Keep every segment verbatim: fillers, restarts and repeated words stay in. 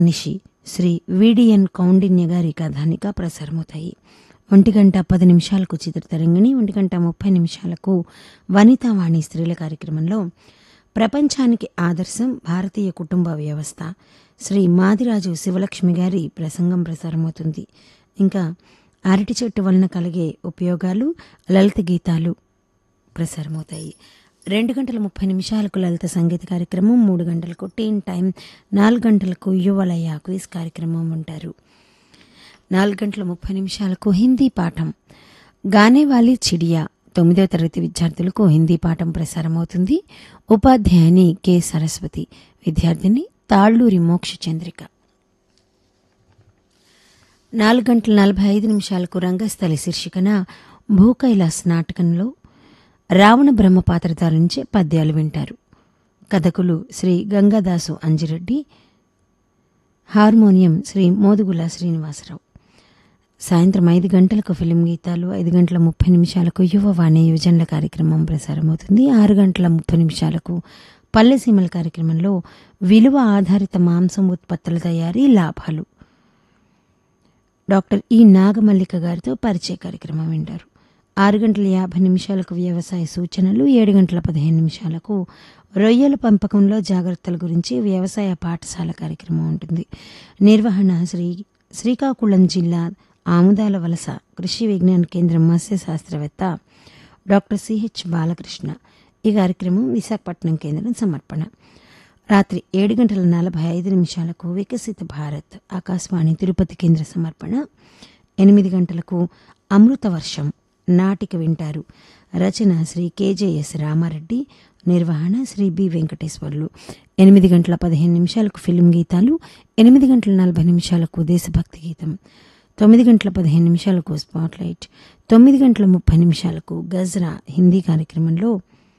నిషి శ్రీ విడిఎన్ కౌండిన్య గారి కథానిక ప్రసారమవుతాయి. ఒంటి గంట పది నిమిషాలకు చిత్రతరంగిణి, ఒంటి గంట ముప్పై నిమిషాలకు వనితావాణి స్త్రీల కార్యక్రమంలో ప్రపంచానికి ఆదర్శం భారతీయ కుటుంబ వ్యవస్థ శ్రీ మాదిరాజు శివలక్ష్మి గారి ప్రసంగం ప్రసారమవుతుంది. ఇంకా అరటి చెట్టు వలన కలిగే ఉపయోగాలు, లలిత గీతాలు ప్రసారమవుతాయి. రెండు గంటల ముప్పై నిమిషాలకు లలిత సంగీత కార్యక్రమం, మూడు గంటలకు టీన్ టైం, నాలుగు గంటలకు యువలయ క్విజ్ కార్యక్రమం ఉంటారు. నాలుగు గంటల ముప్పై నిమిషాలకు హిందీ పాఠం గానేవాలి చిడియా తొమ్మిదవ తరగతి విద్యార్థులకు హిందీ పాఠం ప్రసారమవుతుంది. ఉపాధ్యాయుని కె సరస్వతి, విద్యార్థిని తాళ్ళూరి మోక్ష చంద్రిక. నాలుగు గంటల నలభై ఐదు నిమిషాలకు రంగస్థలి శీర్షికన భూకైలాస్ నాటకంలో రావణ బ్రహ్మ పాత్రధారి నుంచి పద్యాలు వింటారు. కథకులు శ్రీ గంగాదాసు అంజిరెడ్డి, హార్మోనియం శ్రీ మోదుగుల శ్రీనివాసరావు. సాయంత్రం ఐదు గంటలకు ఫిలిం గీతాలు, ఐదు గంటల ముప్పై నిమిషాలకు యువవాణి యువజనుల కార్యక్రమం ప్రసారమవుతుంది. ఆరు గంటల ముప్పై నిమిషాలకు పల్లెసీమల కార్యక్రమంలో విలువ ఆధారిత మాంసం ఉత్పత్తుల తయారీ లాభాలు డాక్టర్ ఈ నాగమల్లిక గారితో పరిచయ కార్యక్రమం వింటారు. ఆరు గంటల యాభై నిమిషాలకు వ్యవసాయ సూచనలు, ఏడు గంటల పదిహేను నిమిషాలకు రొయ్యల పెంపకంలో జాగ్రత్తల గురించి వ్యవసాయ పాఠశాల కార్యక్రమం ఉంటుంది. నిర్వహణ శ్రీ శ్రీకాకుళం జిల్లా ఆముదాల వలస కృషి విజ్ఞాన కేంద్రం మత్స్య శాస్త్రవేత్త డాక్టర్ సిహెచ్ బాలకృష్ణ. ఈ కార్యక్రమం విశాఖపట్నం కేంద్రం సమర్పణ. రాత్రి ఏడు గంటల నలభై ఐదు నిమిషాలకు వికసిత భారత్ ఆకాశవాణి తిరుపతి కేంద్ర సమర్పణ. ఎనిమిది గంటలకు అమృత వర్షం నాటిక వింటారు. రచన శ్రీ కెజేఎస్ రామారెడ్డి, నిర్వహణ శ్రీ బి వెంకటేశ్వర్లు. ఎనిమిది గంటల పదిహేను నిమిషాలకు ఫిలిం గీతాలు, ఎనిమిది గంటల నలభై నిమిషాలకు దేశభక్తి గీతం, తొమ్మిది గంటల పదిహేను నిమిషాలకు స్పాట్లైట్, తొమ్మిది గంటల ముప్పై నిమిషాలకు గజ్రా హిందీ కార్యక్రమంలో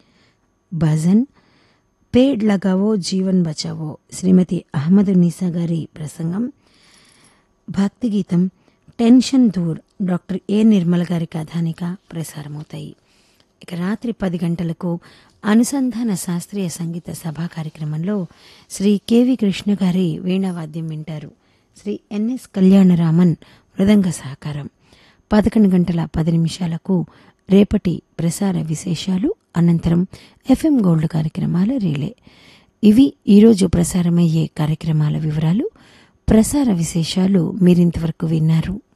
భజన్ పేడ్ లగావో జీవన్ బచావో శ్రీమతి అహ్మదున్నీసా గారి ప్రసంగం, భక్తి గీతం టెన్షన్ దూర్ డాక్టర్ ఏ నిర్మల గారి కథానిక ప్రసారమవుతాయి. ఇక రాత్రి పది గంటలకు అనుసంధాన శాస్త్రీయ సంగీత సభా కార్యక్రమంలో శ్రీ కెవి కృష్ణ గారి వీణావాద్యం వింటారు. శ్రీ ఎన్ఎస్ కళ్యాణరామన్ మృదంగ సహకారం. పదకొండు గంటల పది నిమిషాలకు రేపటి ప్రసార విశేషాలు, అనంతరం ఎఫ్ఎం గోల్డ్ కార్యక్రమాల రీలే. ఇవి ఈరోజు ప్రసారమయ్యే కార్యక్రమాల వివరాలు. ప్రసార విశేషాలు మీరింతవరకు విన్నారు.